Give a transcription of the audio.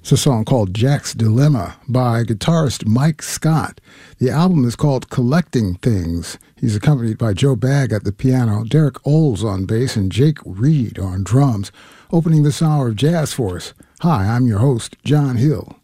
It's a song called Jack's Dilemma by guitarist Mike Scott. The album is called Collecting Things. He's accompanied by Joe Bagg at the piano, Derek Oles on bass, and Jake Reed on drums. Opening this hour of Jazz for us. Hi, I'm your host, John Hill.